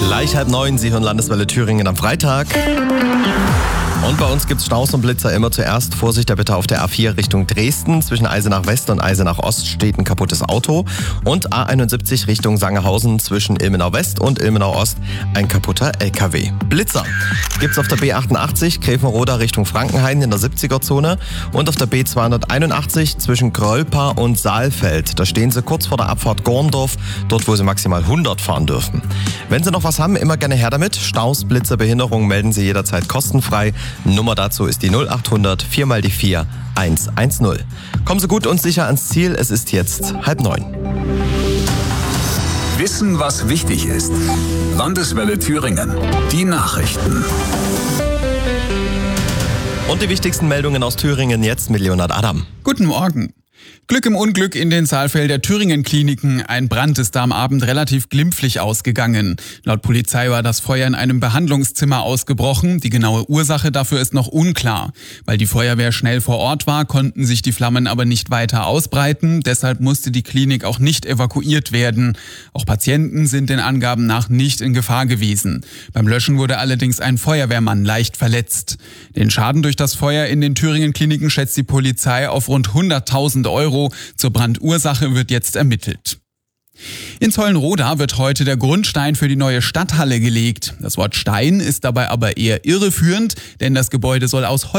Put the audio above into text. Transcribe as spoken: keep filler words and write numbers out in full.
Gleich halb neun, Sie hören Landeswelle Thüringen am Freitag. Und bei uns gibt's Staus und Blitzer immer zuerst. Vorsicht da bitte auf der A vier Richtung Dresden. Zwischen Eisenach West und Eisenach Ost steht ein kaputtes Auto. Und A einundsiebzig Richtung Sangerhausen zwischen Ilmenau West und Ilmenau Ost ein kaputter L K W. Blitzer gibt's auf der B achtundachtzig Gräfenroda Richtung Frankenhain in der siebziger-Zone. Und auf der B zweihunderteinundachtzig zwischen Grölpa und Saalfeld. Da stehen Sie kurz vor der Abfahrt Gorndorf, dort wo Sie maximal hundert fahren dürfen. Wenn Sie noch was haben, immer gerne her damit. Staus, Blitzer, Behinderungen melden Sie jederzeit kostenfrei. Nummer dazu ist die null achthundert vier mal die vier eins eins null. Kommen Sie gut und sicher ans Ziel, es ist jetzt halb neun. Wissen, was wichtig ist. Landeswelle Thüringen. Die Nachrichten. Und die wichtigsten Meldungen aus Thüringen jetzt mit Leonhard Adam. Guten Morgen. Glück im Unglück in den Saalfelder Thüringen-Kliniken. Ein Brand ist da am Abend relativ glimpflich ausgegangen. Laut Polizei war das Feuer in einem Behandlungszimmer ausgebrochen. Die genaue Ursache dafür ist noch unklar. Weil die Feuerwehr schnell vor Ort war, konnten sich die Flammen aber nicht weiter ausbreiten. Deshalb musste die Klinik auch nicht evakuiert werden. Auch Patienten sind den Angaben nach nicht in Gefahr gewesen. Beim Löschen wurde allerdings ein Feuerwehrmann leicht verletzt. Den Schaden durch das Feuer in den Thüringen-Kliniken schätzt die Polizei auf rund hunderttausend Euro. Zur Brandursache wird jetzt ermittelt. In Zollenroda wird heute der Grundstein für die neue Stadthalle gelegt. Das Wort Stein ist dabei aber eher irreführend, denn das Gebäude soll aus Holz